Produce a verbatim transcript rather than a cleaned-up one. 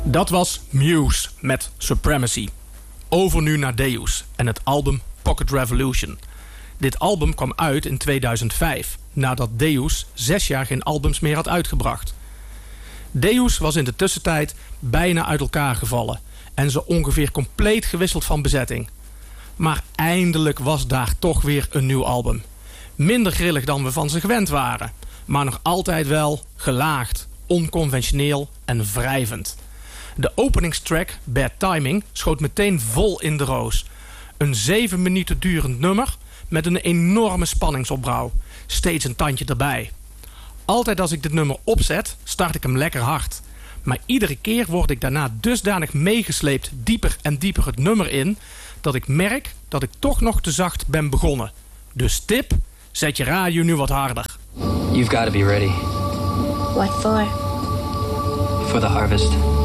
Dat was Muse met Supremacy. Over nu naar Deus en het album Pocket Revolution. Dit album kwam uit in tweeduizend vijf, nadat Deus zes jaar geen albums meer had uitgebracht. Deus was in de tussentijd bijna uit elkaar gevallen en zo ongeveer compleet gewisseld van bezetting. Maar eindelijk was daar toch weer een nieuw album. Minder grillig dan we van ze gewend waren, maar nog altijd wel gelaagd, onconventioneel en wrijvend. De openingstrack, Bad Timing, schoot meteen vol in de roos. Een zeven minuten durend nummer met een enorme spanningsopbouw. Steeds een tandje erbij. Altijd als ik dit nummer opzet, start ik hem lekker hard. Maar iedere keer word ik daarna dusdanig meegesleept dieper en dieper het nummer in, dat ik merk dat ik toch nog te zacht ben begonnen. Dus tip, zet je radio nu wat harder. You've got to be ready. What for? For the harvest.